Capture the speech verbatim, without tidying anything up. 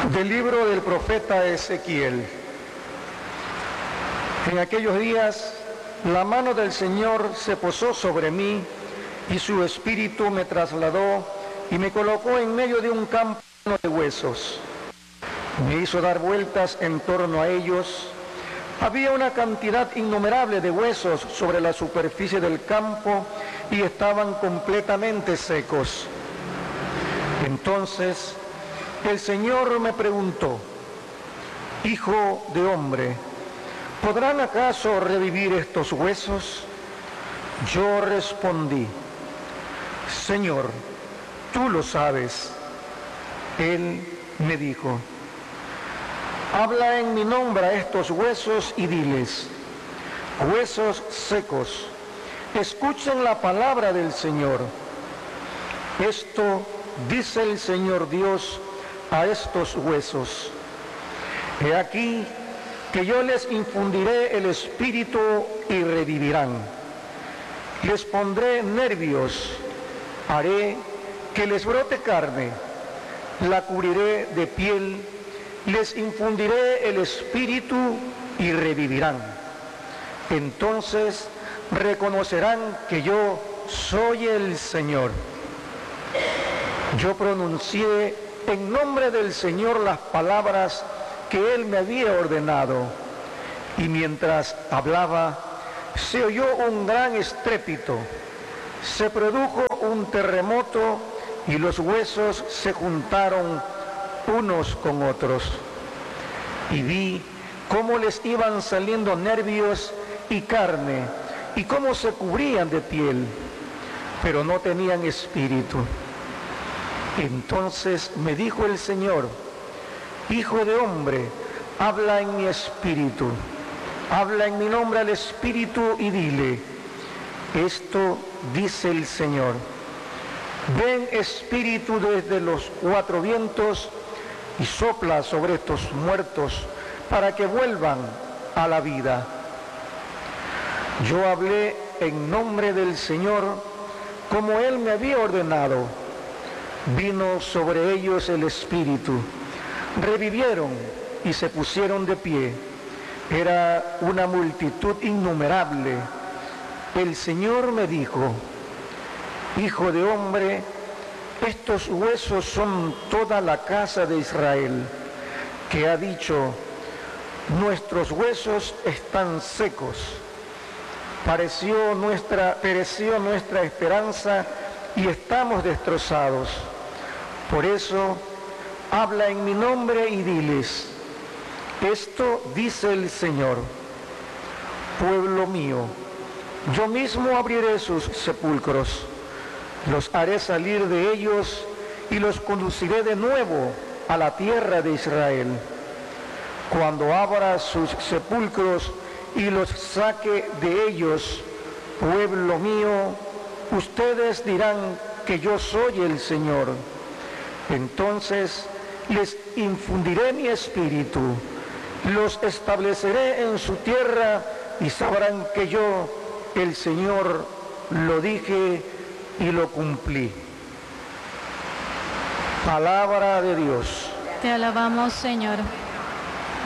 Del libro del profeta Ezequiel. En aquellos días, la mano del Señor se posó sobre mí y su espíritu me trasladó y me colocó en medio de un campo lleno de huesos. Me hizo dar vueltas en torno a ellos. Había una cantidad innumerable de huesos sobre la superficie del campo y estaban completamente secos. Entonces el Señor me preguntó: Hijo de hombre, ¿podrán acaso revivir estos huesos? Yo respondí: Señor, tú lo sabes. Él me dijo: habla en mi nombre a estos huesos y diles: huesos secos, escuchen la palabra del Señor. Esto dice el Señor Dios a estos huesos: he aquí que yo les infundiré el espíritu y revivirán. Les pondré nervios, haré que les brote carne, la cubriré de piel, les infundiré el espíritu y revivirán. Entonces reconocerán que yo soy el Señor. Yo pronuncié en nombre del Señor las palabras que Él me había ordenado, y mientras hablaba se oyó un gran estrépito, se produjo un terremoto y los huesos se juntaron unos con otros, y vi cómo les iban saliendo nervios y carne y cómo se cubrían de piel, pero no tenían espíritu. Entonces me dijo el Señor: Hijo de hombre, habla en mi espíritu, habla en mi nombre al espíritu y dile: esto dice el Señor. Ven, espíritu, desde los cuatro vientos y sopla sobre estos muertos para que vuelvan a la vida. Yo hablé en nombre del Señor como Él me había ordenado. Vino sobre ellos el espíritu, revivieron y se pusieron de pie. Era una multitud innumerable. El Señor me dijo: Hijo de hombre, estos huesos son toda la casa de Israel, que ha dicho: nuestros huesos están secos. Pareció nuestra, pereció nuestra esperanza y estamos destrozados. Por eso, habla en mi nombre y diles: esto dice el Señor. Pueblo mío, yo mismo abriré sus sepulcros, los haré salir de ellos y los conduciré de nuevo a la tierra de Israel. Cuando abra sus sepulcros y los saque de ellos, pueblo mío, ustedes dirán que yo soy el Señor. Entonces les infundiré mi espíritu, los estableceré en su tierra y sabrán que yo, el Señor, lo dije y lo cumplí. Palabra de Dios. Te alabamos, Señor.